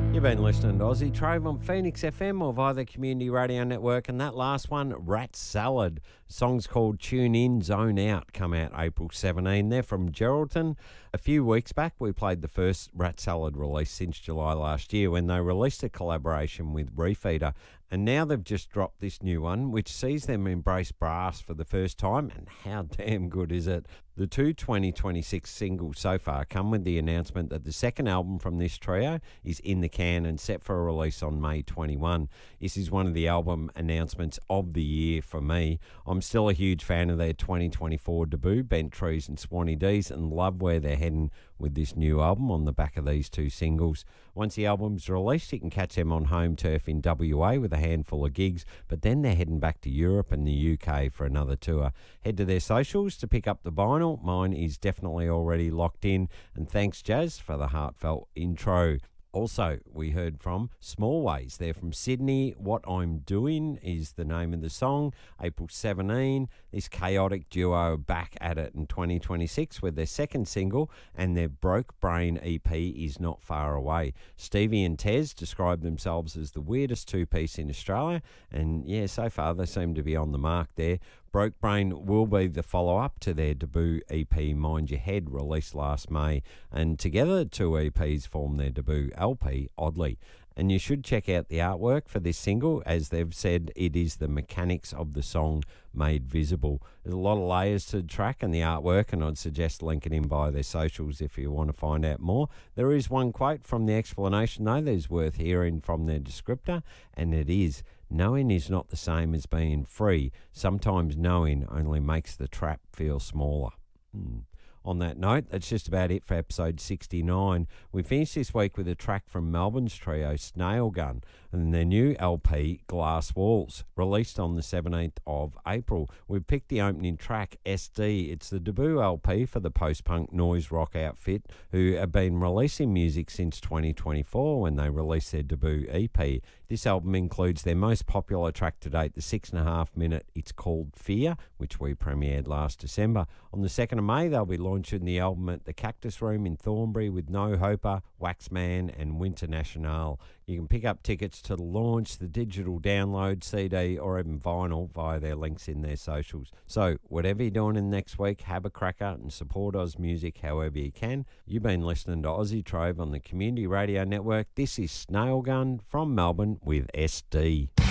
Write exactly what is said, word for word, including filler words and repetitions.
You've been listening to Aussie Trove on Phoenix F M or via the Community Radio Network, and that last one, Rat Salad. The song's called Tune In, Zone Out, come out April seventeenth. They're from Geraldton. A few weeks back, we played the first Rat Salad release since July last year when they released a collaboration with Reefeater, and now they've just dropped this new one, which sees them embrace brass for the first time, and how damn good is it? The two twenty twenty-six singles so far come with the announcement that the second album from this trio is in the can and set for a release on May twenty-first. This is one of the album announcements of the year for me. I'm still a huge fan of their twenty twenty-four debut, Bent Trees and Swanee D's, and love where they're heading with this new album on the back of these two singles. Once the album's released, you can catch them on home turf in W A with a handful of gigs, but then they're heading back to Europe and the U K for another tour. Head to their socials to pick up the vinyl. Mine is definitely already locked in, and thanks Jazz for the heartfelt intro. Also, we heard from Small Ways. They're from Sydney. What I'm Doing is the name of the song. April seventeenth, this chaotic duo are back at it in twenty twenty-six with their second single, and their Broke Brain E P is not far away. Stevie and Tez describe themselves as the weirdest two-piece in Australia, and yeah, so far they seem to be on the mark there. Broke Brain will be the follow-up to their debut E P Mind Your Head, released last May, and together the two E Ps form their debut L P, Oddly. And you should check out the artwork for this single, as they've said it is the mechanics of the song made visible. There's a lot of layers to the track and the artwork, and I'd suggest linking in by their socials if you want to find out more. There is one quote from the explanation, though, that's worth hearing from their descriptor, and it is, "Knowing is not the same as being free. Sometimes knowing only makes the trap feel smaller." Hmm. On that note, that's just about it for episode sixty-nine. We finished this week with a track from Melbourne's trio Snail Gun and their new L P Glass Walls, released on the seventeenth of April. We've picked the opening track, S D. It's the debut L P for the post-punk noise rock outfit, who have been releasing music since twenty twenty-four when they released their debut E P. This album includes their most popular track to date, the six and a half minute It's Called Fear, which we premiered last December. On the second of May, they'll be launching the album at the Cactus Room in Thornbury with No Hoper, Waxman and Winter National. You can pick up tickets to the launch, the digital download, C D or even vinyl via their links in their socials. So whatever you're doing in the next week, have a cracker and support Oz music however you can. You've been listening to Aussie Trove on the Community Radio Network. This is Snail Gun from Melbourne with S D.